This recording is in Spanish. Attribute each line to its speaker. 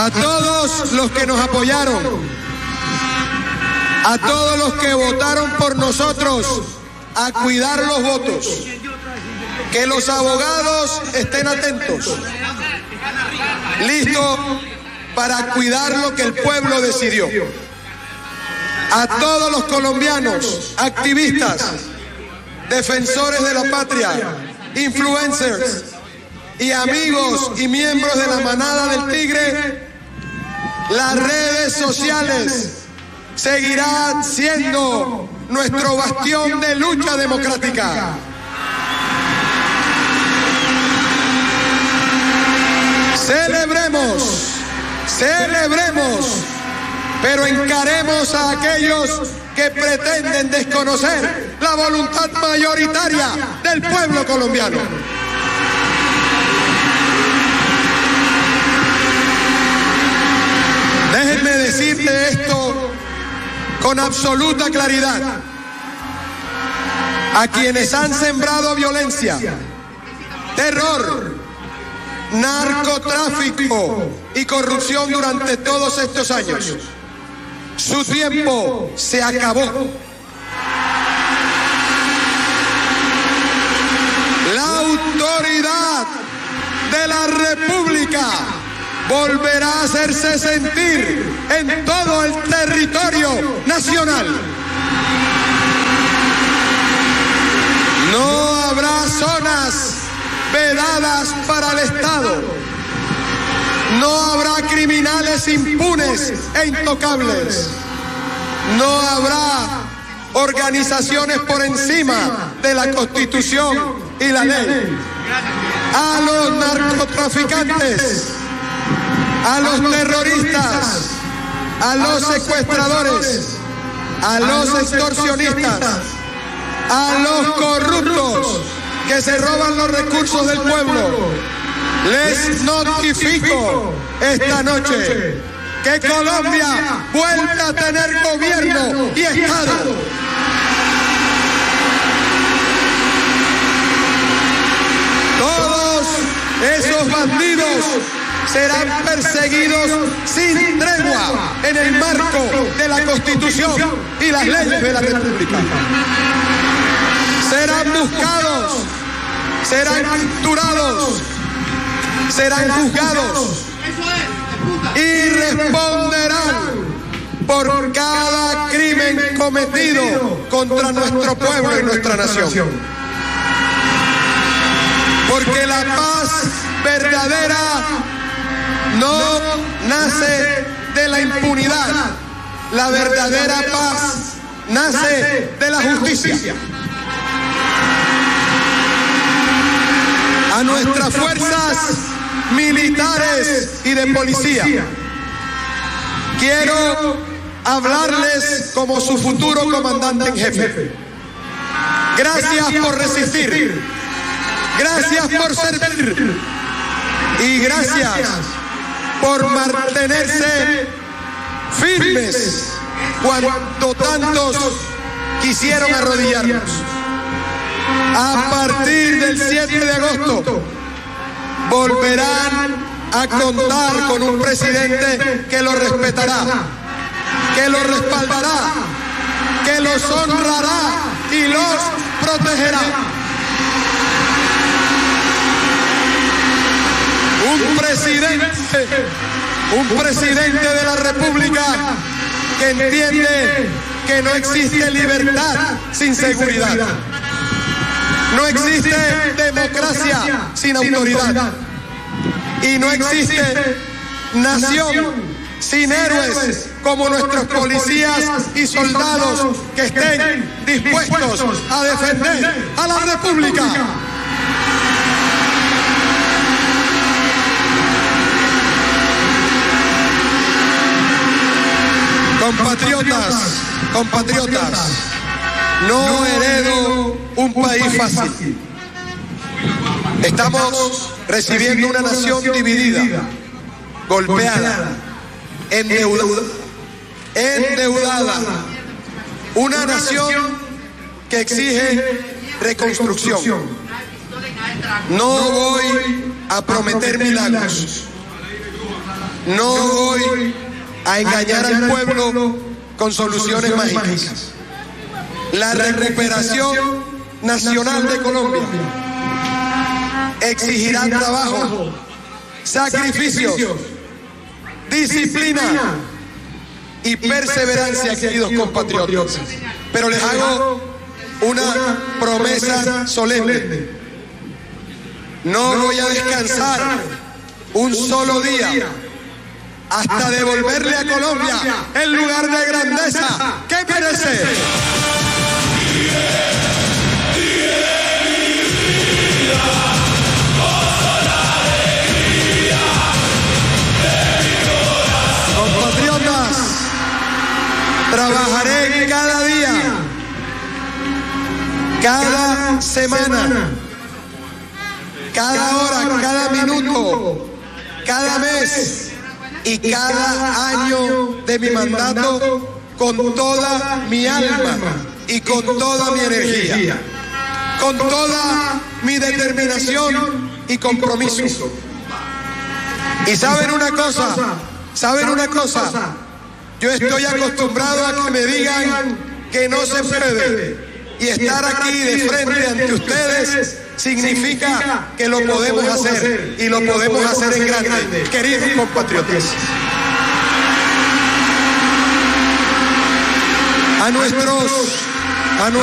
Speaker 1: A todos los que nos apoyaron, a todos los que votaron por nosotros, a cuidar los votos. Que los abogados estén atentos, listos para cuidar lo que el pueblo decidió. A todos los colombianos, activistas, defensores de la patria, influencers y amigos y miembros de la manada del tigre, las redes sociales seguirán siendo nuestro bastión de lucha democrática. Celebremos, pero encaremos a aquellos que pretenden desconocer la voluntad mayoritaria del pueblo colombiano. Déjenme decirte esto con absoluta claridad. A quienes han sembrado violencia, terror, narcotráfico y corrupción durante todos estos años, su tiempo se acabó. La autoridad de la República volverá a hacerse sentir en todo el territorio nacional. No habrá zonas vedadas para el Estado. No habrá criminales impunes e intocables. No habrá organizaciones por encima de la Constitución y la ley. A los narcotraficantes, a los terroristas, a los secuestradores, a los extorsionistas, a los corruptos que se roban los recursos del pueblo, les notifico esta noche que Colombia vuelve a tener gobierno y Estado. Todos esos bandidos serán perseguidos sin tregua en el marco de la Constitución y las leyes de la República. Serán buscados, serán capturados, serán juzgados y responderán por cada crimen cometido contra nuestro pueblo y nuestra nación. Porque la paz verdadera no nace de la impunidad. La verdadera paz nace de la justicia. A nuestras fuerzas militares y de policía, quiero hablarles como su futuro comandante en jefe. Gracias por resistir, gracias por servir y gracias por mantenerse firmes cuando tantos quisieron arrodillarnos. A partir del 7 de agosto volverán a contar con un presidente que los respetará, que los respaldará, que los honrará y los protegerá. Un presidente de la República que entiende que no existe libertad sin seguridad. No existe democracia sin autoridad. Y no existe nación sin héroes como nuestros policías y soldados que estén dispuestos a defender a la República. Compatriotas, no heredo un país fácil. Estamos recibiendo una nación dividida, golpeada, endeudada. Una nación que exige reconstrucción. No voy a prometer milagros. No voy a engañar al pueblo con soluciones mágicas. La recuperación nacional de Colombia exigirá trabajo, sacrificios, disciplina y perseverancia, queridos compatriotas. Pero les hago una promesa solemne. No voy a descansar un solo día hasta devolverle a Colombia el lugar de grandeza que merece. Compatriotas, trabajaré cada día, cada semana, cada hora, cada minuto, cada mes y cada año de mi mandato con toda mi alma y con toda mi energía, con toda mi determinación y compromiso. Y ¿saben una cosa? Yo estoy acostumbrado a que me digan que no se puede. Y estar aquí de frente ante ustedes significa que lo podemos hacer, y lo podemos hacer en grande, queridos compatriotas. A nuestros